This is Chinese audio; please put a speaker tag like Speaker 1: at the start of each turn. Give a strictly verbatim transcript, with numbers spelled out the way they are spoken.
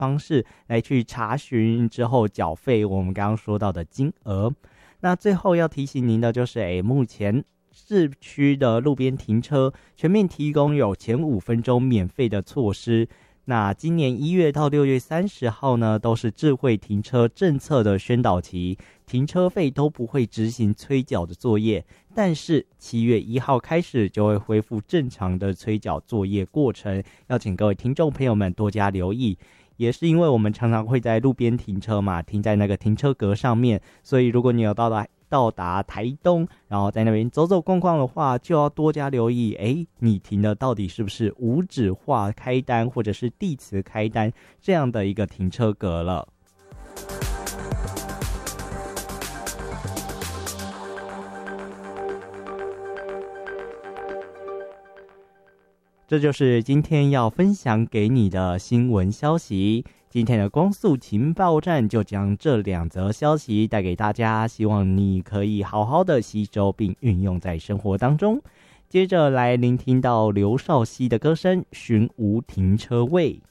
Speaker 1: 方式来去查询之后缴费我们刚刚说到的金额。那最后要提醒您的就是，诶，目前市区的路边停车全面提供有前五分钟免费的措施。那今年一月到六月三十号呢，都是智慧停车政策的宣导期，停车费都不会执行催缴的作业，但是七月一号开始就会恢复正常的催缴作业过程，要请各位听众朋友们多加留意。也是因为我们常常会在路边停车嘛，停在那个停车格上面，所以如果你有到达到达台东，然后在那边走走逛逛的话，就要多加留意，诶，你停的到底是不是无纸化开单或者是地磁开单这样的一个停车格了。这就是今天要分享给你的新闻消息。今天的光速情报站就将这两则消息带给大家，希望你可以好好的吸收并运用在生活当中。接着来聆听到刘少熙的歌声《寻无停车位》。